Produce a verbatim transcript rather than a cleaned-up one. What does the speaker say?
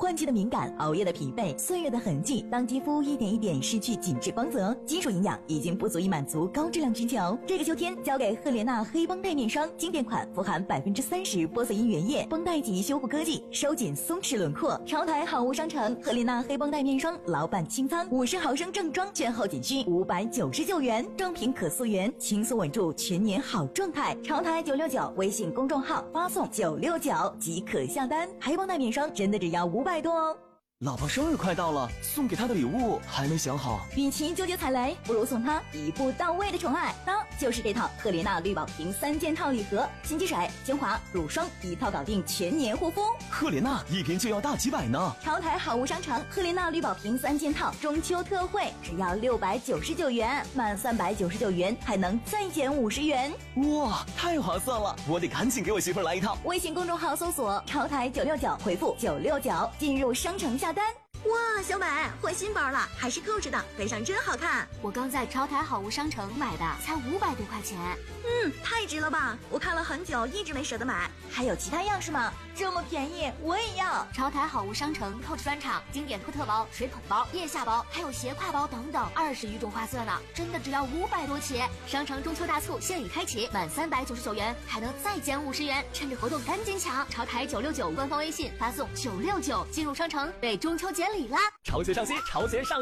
换季的敏感，熬夜的疲惫，岁月的痕迹，当肌肤一点一点失去紧致光泽，基础营养已经不足以满足高质量需求。这个秋天交给赫莲娜黑绷带面霜，经典款富含百分之三十玻色因原液，绷带级修护科技，收紧松弛轮廓。潮台好物商城赫莲娜黑绷带面霜老板清仓，五十毫升正装券后仅需五百九十九元，正品可溯源，轻松稳住全年好状态。潮台九六九微信公众号发送九六九即可下单，黑绷带面霜真的只要五百多哦。 老婆生日快到了，送给她的礼物还没想好。 与其纠结踩雷，不如送她一步到位的宠爱，那就是这套赫莲娜绿宝瓶三件套礼盒，新机水、精华、乳霜一套搞定全年护肤。 赫莲娜一瓶就要大几百呢。 潮台好物商城赫莲娜绿宝瓶三件套中秋特惠，只要六百九十九元，满三百九十九元还能再减五十元。 哇，太划算了！我得赶紧给我媳妇儿来一套。 微信公众号搜索潮台九六九，回复九六九进入商城下单。哇，小美换新包了，还是扣着的，背上真好看。 我刚在潮台好物商城买的，才五百多块钱。 嗯，太值了吧！我看了很久，一直没舍得买。还有其他样式吗？这么便宜，我也要。 潮台好物商城 Coach 专场经典托特包、水桶包、腋下包，还有斜挎包等等，二十余种花色呢，真的只要五百多起。商城中秋大促现已开启，满三百九十九元还能再减五十元，趁着活动赶紧抢！潮台九六九官方微信发送九六九进入商城，为中秋节礼啦！ 潮节上新，潮节上。